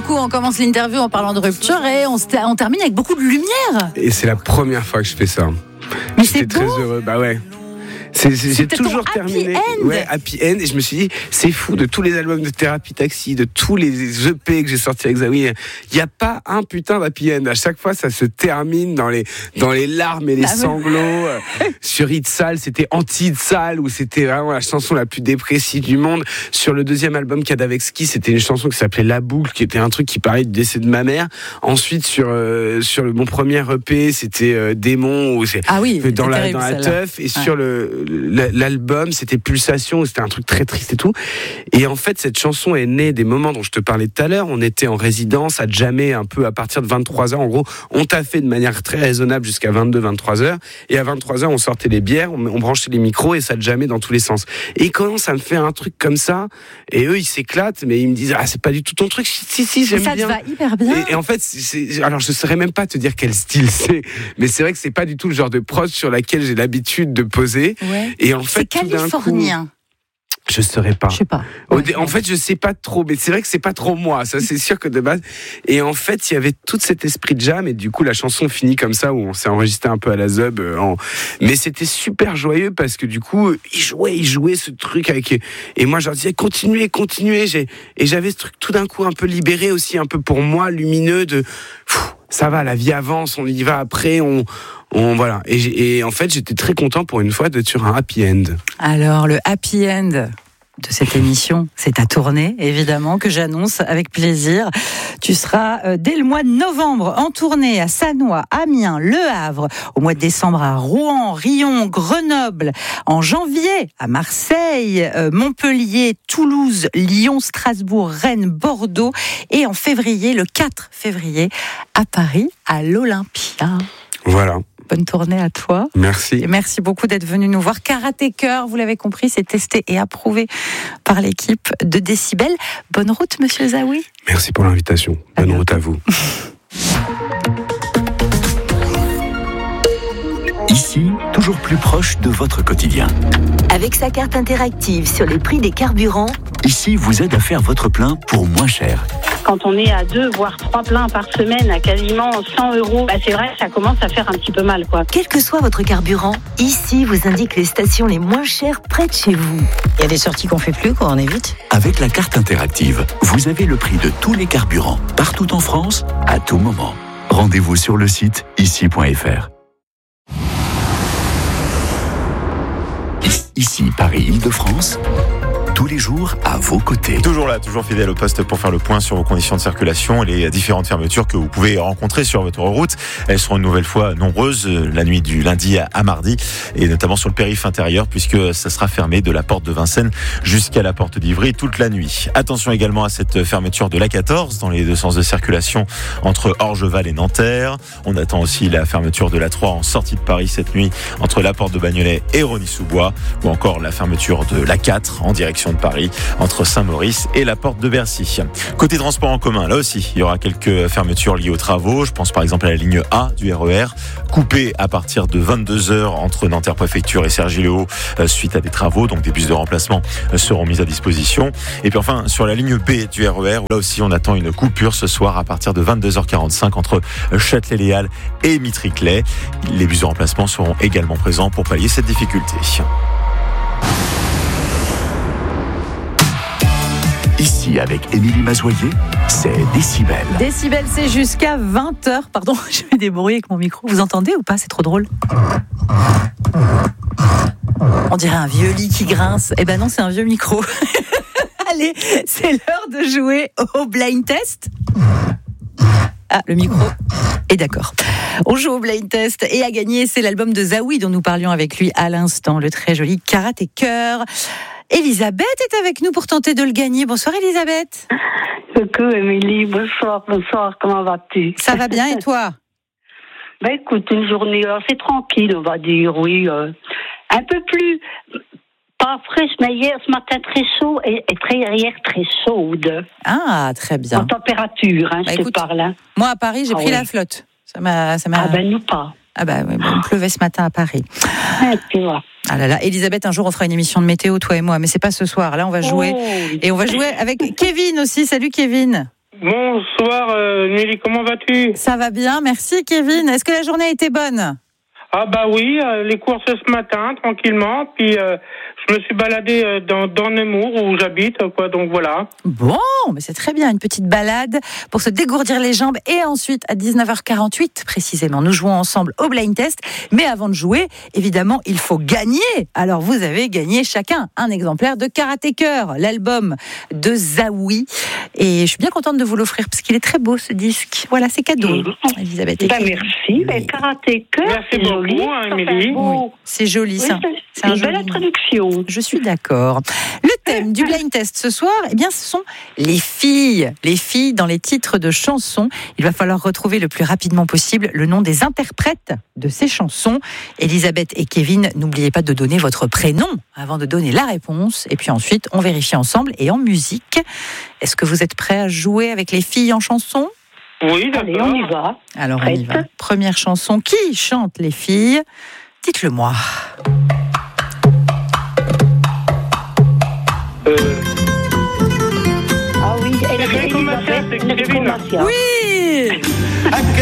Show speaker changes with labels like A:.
A: coup, on commence l'interview en parlant de rupture et on termine avec beaucoup de lumière.
B: Et c'est la première fois que je fais ça.
A: Mais
B: J'étais
A: c'est
B: très
A: beau.
B: heureux. Bah ouais. J'ai toujours terminé. Ouais, happy end. Et je me suis dit, c'est fou, de tous les albums de Thérapie Taxi, de tous les EP que j'ai sortis avec Zawi, il n'y a pas un putain d'happy end. À chaque fois, ça se termine dans les larmes et les sanglots. Sur Hit Sale, c'était Anti-Hit Sale, où c'était vraiment la chanson la plus dépressive du monde. Sur le deuxième album, Kadavexki, c'était une chanson qui s'appelait La Boucle, qui était un truc qui parlait du décès de ma mère. Ensuite, sur mon premier EP, c'était Démon, où c'est dans la teuf. Et sur l'album, c'était Pulsation, c'était un truc très triste et tout. Et en fait, cette chanson est née des moments dont je te parlais tout à l'heure. On était en résidence à jammer un peu à partir de 23h. En gros, on taffait de manière très raisonnable jusqu'à 22-23h. Et à 23h, on sortait les bières, on branchait les micros et ça jammait dans tous les sens. Et ils commencent à me faire un truc comme ça. Et eux, ils s'éclatent, mais ils me disent, c'est pas du tout ton truc. Si, j'aime bien.
A: Ça te va hyper bien.
B: Et en fait, alors je saurais même pas te dire quel style c'est, mais c'est vrai que c'est pas du tout le genre de prod sur laquelle j'ai l'habitude de poser.
A: Ouais.
B: Et en fait,
A: c'est californien.
B: Je saurais pas.
A: Je sais pas.
B: En fait, je sais pas trop, mais c'est vrai que c'est pas trop moi. Ça, c'est sûr que de base. Et en fait, il y avait tout cet esprit de jam, et du coup, la chanson finit comme ça, où on s'est enregistré un peu à la Zub. Mais c'était super joyeux parce que du coup, ils jouaient ce truc avec. Et moi, je leur disais continuez. Et j'avais ce truc tout d'un coup un peu libéré aussi, un peu pour moi, lumineux de. Ça va, la vie avance, on y va après, voilà. Et en fait, j'étais très content pour une fois d'être sur un happy end.
A: Alors, le happy end de cette émission, c'est ta tournée, évidemment, que j'annonce avec plaisir. Tu seras dès le mois de novembre en tournée à Sannois, Amiens, Le Havre, au mois de décembre à Rouen, Riom, Grenoble, en janvier à Marseille, Montpellier, Toulouse, Lyon, Strasbourg, Rennes, Bordeaux, et en février, le 4 février, à Paris, à l'Olympia.
B: Voilà.
A: Bonne tournée à toi.
B: Merci.
A: Et merci beaucoup d'être venu nous voir. Karaté Cœur, vous l'avez compris, c'est testé et approuvé par l'équipe de Décibel. Bonne route, monsieur Zawi.
B: Merci pour l'invitation. Bonne route à vous.
C: Ici, toujours plus proche de votre quotidien.
D: Avec sa carte interactive sur les prix des carburants,
C: Ici vous aide à faire votre plein pour moins cher.
E: Quand on est à 2 voire 3 pleins par semaine à quasiment 100 €, c'est vrai que ça commence à faire un petit peu mal, quoi.
D: quel que soit votre carburant, ici vous indique les stations les moins chères près de chez vous.
F: Il y a des sorties qu'on fait plus, on évite.
C: Avec la carte interactive, vous avez le prix de tous les carburants, partout en France, à tout moment. Rendez-vous sur le site ici.fr. Ici, Paris-Île-de-France, tous les jours à vos côtés.
G: Toujours là, toujours fidèle au poste pour faire le point sur vos conditions de circulation et les différentes fermetures que vous pouvez rencontrer sur votre route. Elles seront une nouvelle fois nombreuses la nuit du lundi à mardi, et notamment sur le périph' intérieur, puisque ça sera fermé de la porte de Vincennes jusqu'à la porte d'Ivry toute la nuit. Attention également à cette fermeture de l'A14 dans les deux sens de circulation entre Orgeval et Nanterre. On attend aussi la fermeture de l'A3 en sortie de Paris cette nuit entre la porte de Bagnolet et Rosny-sous-Bois, ou encore la fermeture de l'A4 en direction de Paris entre Saint-Maurice et la porte de Bercy. Côté transport en commun, là aussi, il y aura quelques fermetures liées aux travaux. Je pense par exemple à la ligne A du RER, coupée à partir de 22h entre Nanterre-Préfecture et Cergy-le-Haut suite à des travaux, donc des bus de remplacement seront mis à disposition. Et puis enfin, sur la ligne B du RER, là aussi on attend une coupure ce soir à partir de 22h45 entre Châtelet-Léal et Mitriclay. Les bus de remplacement seront également présents pour pallier cette difficulté.
C: Ici, avec Émilie Mazoyer, c'est Décibel.
A: Décibel, c'est jusqu'à 20h. Pardon, je fais des bruits avec mon micro. Vous entendez ou pas? C'est trop drôle. On dirait un vieux lit qui grince. Eh ben non, c'est un vieux micro. Allez, c'est l'heure de jouer au blind test. Ah, le micro est d'accord. On joue au blind test et à gagner, c'est l'album de Zawi dont nous parlions avec lui à l'instant, le très joli Karaté Cœur. Elisabeth est avec nous pour tenter de le gagner. Bonsoir Elisabeth.
E: Coucou Émilie, bonsoir, comment vas-tu?
A: Ça va bien et toi?
E: Écoute, une journée assez tranquille, on va dire, oui. Un peu plus, pas fraîche, mais hier, ce matin, très chaud et hier, très chaude.
A: Ah, très bien.
E: En température, je
A: écoute,
E: te parle.
A: Moi, à Paris, j'ai pris la flotte. Ça m'a...
E: Ah ben, nous pas.
A: Ah ben, oui, il pleuvait ce matin à Paris.
E: Tu vois.
A: Ah là là, Elisabeth, un jour on fera une émission de météo, toi et moi, mais c'est pas ce soir. Là, on va jouer. Et on va jouer avec Kevin aussi. Salut Kevin.
H: Bonsoir, Nelly, comment vas-tu?
A: Ça va bien, merci Kevin. Est-ce que la journée a été bonne?
H: Ah bah oui, les courses ce matin, tranquillement, puis je me suis baladé dans Nemours, où j'habite, quoi, donc voilà.
A: Bon, mais c'est très bien, une petite balade pour se dégourdir les jambes, et ensuite, à 19h48 précisément, nous jouons ensemble au blind test, mais avant de jouer, évidemment, il faut gagner. Alors, vous avez gagné chacun un exemplaire de Karaté Cœur, l'album de Zaoui, et je suis bien contente de vous l'offrir, parce qu'il est très beau, ce disque. Voilà, c'est cadeau, Elisabeth.
E: Merci, Karaté Cœur.
H: Merci beaucoup, Émilie.
A: Oui, c'est joli, ça.
E: C'est une belle introduction.
A: Je suis d'accord. Le thème du blind test ce soir, eh bien, ce sont les filles. Les filles dans les titres de chansons. Il va falloir retrouver le plus rapidement possible le nom des interprètes de ces chansons. Elisabeth et Kevin, n'oubliez pas de donner votre prénom avant de donner la réponse. Et puis ensuite, on vérifie ensemble et en musique. Est-ce que vous êtes prêts à jouer avec les filles en chanson?
H: Oui, d'accord.
E: Allez, on y va.
A: Alors, on y va. Première chanson. Qui chante les filles? Dites-le moi.
E: Ah oui, elle est
H: Kevin Commatia, c'est Kevin.
A: Oui.